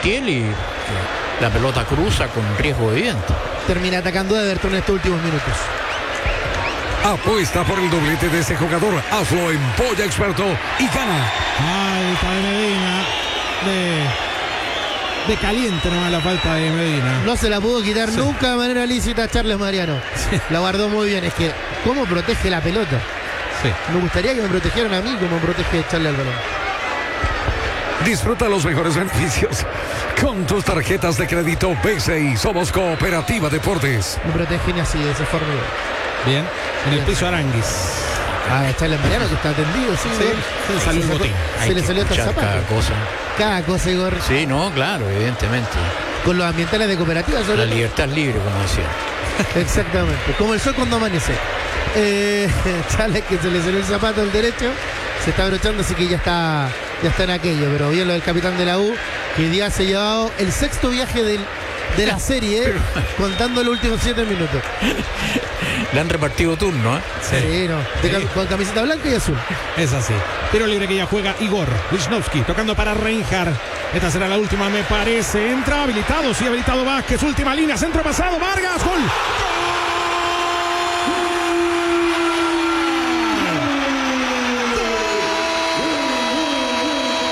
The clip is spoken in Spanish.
Montiel y la pelota cruza con riesgo evidente. Termina atacando a Everton en estos últimos minutos. Apuesta por el doblete de ese jugador. Hazlo en Polla Experto y gana. Falta de Medina. De caliente nomás la falta de Medina. No se la pudo quitar nunca de manera lícita a Charles Mariano. La guardó muy bien. Es que, ¿cómo protege la pelota? Sí. Me gustaría que me protegieran a mí como protege Charles al balón. Disfruta los mejores beneficios con tus tarjetas de crédito BCI. Somos Cooperativa Deportes. Me protegen así, de esa forma. Bien. En el piso Aranguis. Charles Mariano que está atendido, sí. Se salió el botín. Se le salió hasta el zapato. Cada cosa. Cada cosa, Igor. Sí, no, claro, evidentemente. Con los ambientales de cooperativa sobre La todo. libertad es libre, como decía. Exactamente. Como el sol cuando amanece. Charles que se le salió el zapato al derecho. Se está abrochando, así que ya está en aquello. Pero bien lo del capitán de la U, que hoy día se ha llevado el sexto viaje de la serie, contando los últimos 7 minutos. Le han repartido turno, ¿eh? Sí, no. Con camiseta blanca y azul. Es así. Tiro libre que ya juega Igor Lichnowsky, tocando para Reinhardt. Esta será la última, me parece. Entra habilitado, sí, habilitado Vázquez. Última línea, centro pasado, Vargas, gol.